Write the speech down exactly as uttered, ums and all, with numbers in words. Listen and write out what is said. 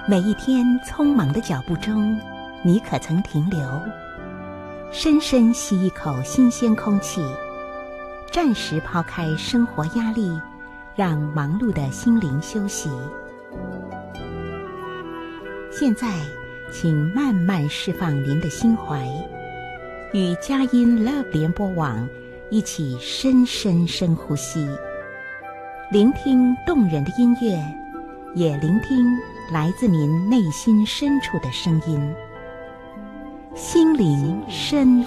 每一天匆忙的脚步中，你可曾停留，深深吸一口新鲜空气，暂时抛开生活压力，让忙碌的心灵休息。现在，请慢慢释放您的心怀，与佳音 Love 联播网一起深深深呼吸，聆听动人的音乐，也聆听来自您内心深处的声音。心灵深